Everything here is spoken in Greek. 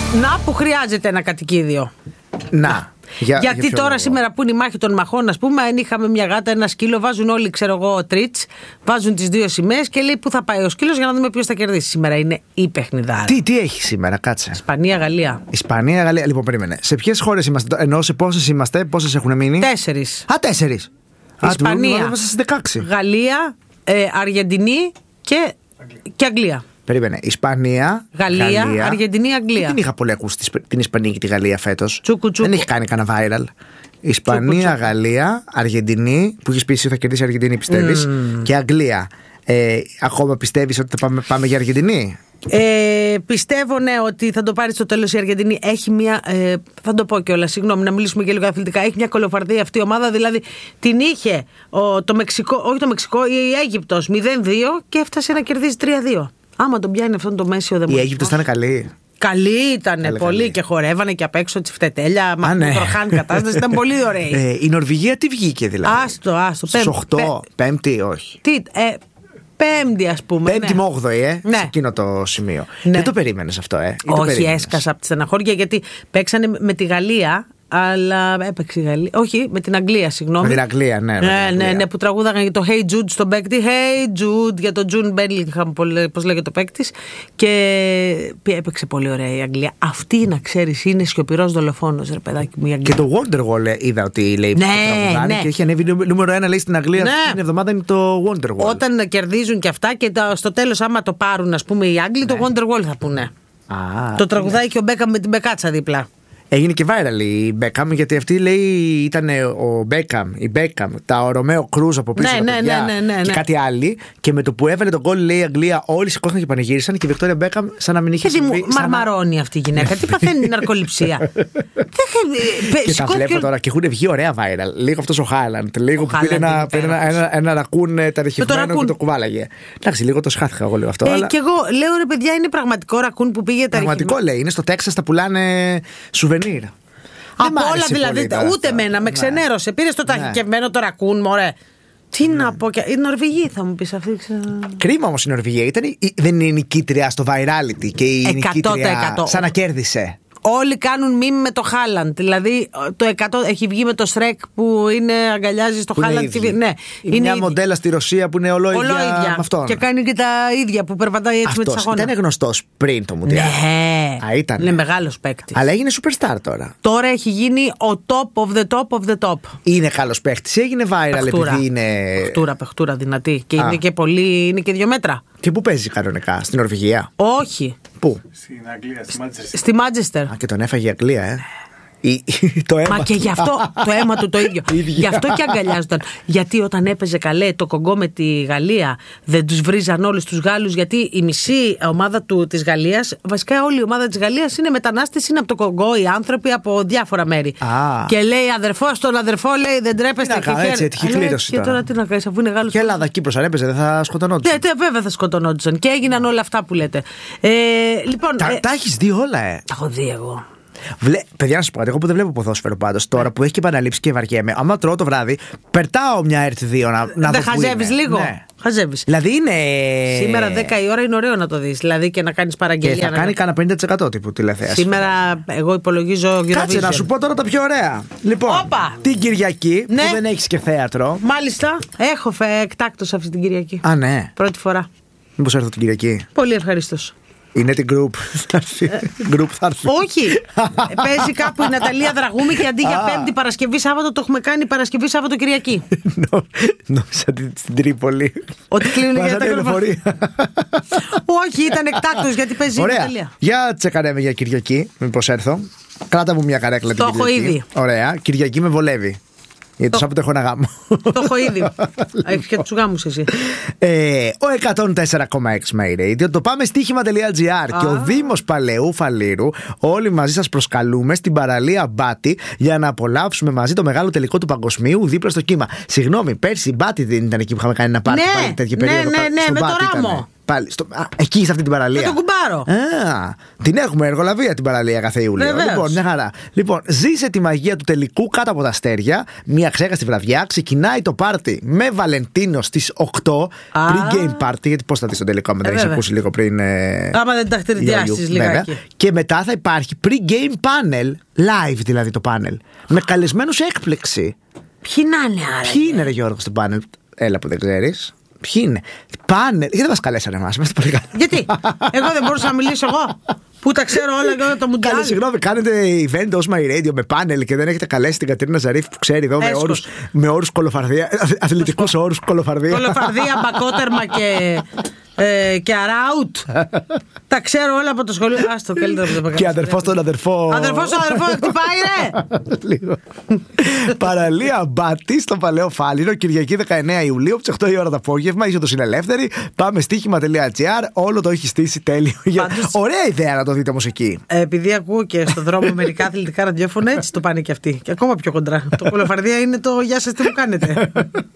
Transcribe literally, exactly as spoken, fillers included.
Να που χρειάζεται ένα κατοικίδιο. Να. Για, Γιατί για τώρα λόγο. σήμερα που είναι η μάχη των μαχών, ας πούμε, αν είχαμε μια γάτα, ένα σκύλο, βάζουν όλοι, ξέρω εγώ, τρίτς, βάζουν τις δύο σημαίες και λέει πού θα πάει ο σκύλος για να δούμε ποιος θα κερδίσει. Σήμερα είναι η παιχνιδάρα. Τι, τι έχει σήμερα, κάτσε. Ισπανία, Γαλλία. Ισπανία, Γαλλία. Λοιπόν, περίμενε. Σε ποιες χώρες είμαστε, ενώ σε πόσες είμαστε, πόσες έχουν μείνει? Τέσσερις. Α, τέσσερις. Ισπανία, Α, στις δεκαέξι. Γαλλία, ε, Αργεντινή και, και Αγγλία. Περίμενε. Ισπανία, Γαλλία, Γαλλία Αργεντινή, Αγγλία. Δεν είχα πολύ ακούσει την Ισπανία και τη Γαλλία φέτος. Τσούκου, τσούκου. Δεν έχει κάνει κανένα viral. Ισπανία, τσούκου, τσούκου. Γαλλία, Αργεντινή, που έχει πει εσύ θα κερδίσει η Αργεντινή, πιστεύεις, mm. και Αγγλία. Ε, ακόμα πιστεύεις ότι θα πάμε, πάμε για Αργεντινή? Ε, πιστεύω, ναι, ότι θα το πάρει στο τέλος η Αργεντινή. Έχει μια. Ε, θα το πω κιόλας, συγγνώμη, να μιλήσουμε και λίγο αθλητικά. Έχει μια κολοφαρδία αυτή η ομάδα. Δηλαδή την είχε ο, το Μεξικό, όχι το Μεξικό, η Αίγυπτος μηδέν δύο και έφτασε να κερδίζει τρία δύο. Άμα τον πιάνει αυτόν το μέσιο δαιμονισμό. Η Αίγυπτος ήταν καλή. Καλή ήταν, καλή, πολύ καλή. Και χορεύανε και απ' έξω τη φτετέλια. Μα ναι. Τροχάν κατάσταση, ήταν πολύ ωραία. Ε, η Νορβηγία τι βγήκε δηλαδή? Άστο, άστο. Στους οκτώ, πέμπτη, όχι. Τι, ε, Πέμπτη, ας πούμε. Πέμπτη με όγδοη, ε, ναι. σε εκείνο το σημείο. Ναι. Δεν το περίμενες αυτό, ε. Όχι, έσκασα από τη στεναχώρια γιατί παίξανε με τη Γαλλία. Αλλά έπαιξε η Γαλλία. Όχι, με την Αγγλία, συγγνώμη. Με την Αγγλία, ναι. Ναι, την Αγγλία. ναι, ναι, που τραγούδαγαν για το Hey Jude στον παίκτη. Hey Jude, για τον June Bellingham, πώς λέγεται το παίκτη. Και έπαιξε πολύ ωραία η Αγγλία. Αυτή, να ξέρεις, είναι σιωπηρός δολοφόνος, ρε παιδάκι μου, η Αγγλία. Και το Wonderwall είδα ότι λέει ναι, τραγουδάνε, ναι. Και έχει ανέβει νούμερο ένα, λέει, στην Αγγλία. Ναι. Αυτή την εβδομάδα είναι το Wonderwall. Όταν κερδίζουν και αυτά και στο τέλος, άμα το πάρουν, ας πούμε, οι Άγγλοι, ναι. Το Wonderwall θα πούνε. Α, το τραγουδάει ναι. Και ο Μπέκαμ με την Μπεκάτσα δίπλα. Έγινε και viral η Μπέκαμ, γιατί αυτή λέει ήταν ο Μπέκαμ, η Μπέκαμ, τα ο Ρωμαίο Κρούζ από πίσω, ναι, τα ναι, παιδιά, ναι, ναι, ναι, και κάτι άλλοι. Και με το που έβαλε τον γκολ, λέει η Αγγλία, όλοι σηκώθηκαν και πανηγύρισαν. Και η Βικτόρια Μπέκαμ, σαν να μην είχε συμβεί. Μαρμαρώνει να... αυτή η γυναίκα. Τι παθαίνει ναρκοληψία. Και τα βλέπω τώρα και έχουν βγει ωραία viral. Λίγο αυτό ο Χάλαντ. Λίγο που πήρε ένα, ένα, ένα, ένα ρακούν ταρχευμένο και το κουβάλαγε. Εντάξει, λίγο το σχάθηκα εγώ λίγο αυτό. Ε, αλλά... Και εγώ λέω, ρε παιδιά, είναι πραγματικό ρακούν που πήγε ταρχευμένο. Πραγματικό λέει. Είναι στο Τέξας, τα πουλάνε σουβενίρ. Από όλα δηλαδή, ούτε εμένα, με ξενέρωσε. Πήρε το ταχυκευμένο το ρακούν, μωρέ. Τι να πω, η Νορβηγία θα μου πεις αυτή. Κρίμα όμως η Νορβηγία. Ήταν, δεν είναι η νικήτρια στο virality και η νικήτρια σαν να κέρδισε. Όλοι κάνουν μίμη με το Χάλαντ. Δηλαδή το εκατό έχει βγει με το Σρεκ που είναι, αγκαλιάζει στο Χάλαντ. Ναι, είναι μια μοντέλα στη Ρωσία που είναι ολόιδια με αυτόν. Και κάνει και τα ίδια που περπατάει έτσι. Αυτός με τις αγώνες. Ήταν γνωστός πριν το Μουντιάλ. Ναι, Α, ήταν. Είναι μεγάλος παίκτης. Αλλά έγινε superstar τώρα. Τώρα έχει γίνει ο top of the top of the top. Είναι καλός παίκτης. Έγινε viral πεχτούρα. Επειδή είναι. Πεχτούρα, πεχτούρα δυνατή. Και Α. είναι και πολύ, είναι και δύο μέτρα. Και πού παίζει κανονικά, στην Νορβηγία? Όχι. Πού? Στην Αγγλία, στη Μάντσεστερ. Στη Μάντσεστερ. Α, και τον έφαγε η Αγγλία, ε. Η, το αίμα Μα και γι' αυτό το αίμα του το ίδιο. Γι' αυτό και αγκαλιάζονταν. Γιατί όταν έπαιζε καλέ το Κογκό με τη Γαλλία, δεν τους βρίζαν όλους τους Γάλλους. Γιατί η μισή ομάδα του, της Γαλλίας, βασικά όλη η ομάδα της Γαλλίας είναι μετανάστες, είναι από το Κογκό, οι άνθρωποι από διάφορα μέρη. Α. Και λέει αδερφό στον αδερφό, λέει δεν τρέπεστε. Και έτσι, έτυχε κλήρωση. Και τώρα τι να κάνει, αφού είναι Γάλλος. Και Ελλάδα, Κύπρος, αν έπαιζε, δεν θα σκοτωνόντουσαν. Ναι, βέβαια θα σκοτωνόντουσαν. Και έγιναν όλα αυτά που λέτε. Ε, λοιπόν, τα ε, τα έχει δει όλα, ε. Τα έχω δει εγώ. Βλέ... Παιδιά, να σου πω, εγώ που δεν βλέπω ποδόσφαιρο πάντως, τώρα που έχει και επαναλήψει και βαριέμαι, άμα τρώω το βράδυ, πετάω μια έρθει δύο να, να δεν δω. Δεν χαζεύεις λίγο. Ναι. Χαζεύεις. Δηλαδή είναι. Σήμερα δέκα η ώρα είναι ωραίο να το δεις. Δηλαδή και να κάνεις παραγγελία. Και θα να... κάνει κανένα πενήντα τοις εκατό τύπου τηλεθέαση. Σήμερα εγώ υπολογίζω γύρω. Κάτσε να σου πω τώρα τα πιο ωραία. Λοιπόν, Όπα. Την Κυριακή, ναι. Που δεν έχεις και θέατρο. Μάλιστα, έχω φε... εκτάκτος αυτή την Κυριακή. Α, ναι. Πρώτη φορά. Μήπως έρθω την Κυριακή? Πολύ ευχαρίστως. Είναι την group. Group θα έρθει. Όχι. Παίζει κάπου η Ναταλία Δραγούμη και αντί για Πέμπτη Παρασκευή Σάββατο το έχουμε κάνει Παρασκευή Σάββατο Κυριακή. Νόμιζα στην Τρίπολη. Ότι κλείνουν για τα λεωφορεία. Όχι, ήταν εκτάκτος γιατί παίζει η Ναταλία. Για τσεκαρέ με για Κυριακή, μήπως έρθω. Κράτα μου μια καρέκλα την Κυριακή. Το έχω ήδη. Ωραία. Κυριακή με βολεύει. Γιατί το Σάββατο έχω ένα γάμο. Το έχω ήδη. Έχεις και τους γάμους εσύ. Ε, ο εκατόν τέσσερα κόμμα έξι My Radio, το πάμε στοίχημα.gr και ο Δήμος Παλαιού Φαλήρου, όλοι μαζί σας προσκαλούμε στην παραλία Μπάτη για να απολαύσουμε μαζί το μεγάλο τελικό του Παγκοσμίου δίπλα στο κύμα. Συγγνώμη, πέρσι Μπάτη δεν ήταν εκεί που είχαμε κάνει ένα πάρτι? Ναι, πάλι τέτοια ναι, περίοδο? ναι, ναι, με το Ράμο. πάλι. Στο, α, εκεί σε αυτή την παραλία. Με τον κουμπάρο. Α, την έχουμε εργολαβία την παραλία κάθε Ιούλιο. Βεβαίως. Λοιπόν, μια χαρά. Λοιπόν, ζήσε τη μαγεία του τελικού κάτω από τα αστέρια. Μια ξέχαστη βραδιά. Ξεκινάει το πάρτι με Βαλεντίνο στις οκτώ. Pre-game party. Γιατί πώς θα δεις το τελικό, μετά έχεις ακούσει λίγο πριν. Ε, άμα δεν τα χτυριδιάσεις λιγάκι. Και μετά θα υπάρχει pre-game panel. Live δηλαδή το panel. Με καλεσμένους έκπληξη. Ποιοι να είναι άρα. Ποιοι είναι, ρε Γιώργο, στο πάνελ? Έλα που δεν ξέρεις. Ποιοι είναι. Πάνελ. Γιατί δεν μας καλέσανε εμάς? Γιατί. Εγώ δεν μπορούσα να μιλήσω εγώ. Που τα ξέρω όλα και όλα το μουντιάλ. Καλή, συγγνώμη, κάνετε event ως My Radio με πάνελ και δεν έχετε καλέσει την Κατερίνα Ζαρίφ που ξέρει εδώ με όρους, με όρους κολοφαρδία. Αθλητικούς όρους κολοφαρδία. Κολοφαρδία, μπακότερμα και. Ε, και αράουτ. Τα ξέρω όλα από το σχολείο. Άστο, καλύτερα που δεν πω. Και αδερφός τον αδερφό. Αδερφός τον αδερφό, χτυπάει, ρε! Λίγο. Παραλία Μπάτη στο Παλαιό Φάληρο, Κυριακή δεκαεννέα Ιουλίου, από τις οκτώ η ώρα το απόγευμα. Είσαι το συνελεύθερη. Πάμε στοίχημα τελεία τζι άρ. Όλο το έχει στήσει τέλειο. Πάντως, ωραία ιδέα να το δείτε όμως εκεί. Ε, επειδή ακούω και στον δρόμο μερικά αθλητικά ραδιόφωνα, έτσι το πάνε και αυτοί. Και ακόμα πιο κοντρά. Το κολοφαρδία είναι το γεια σας, τι μου κάνετε.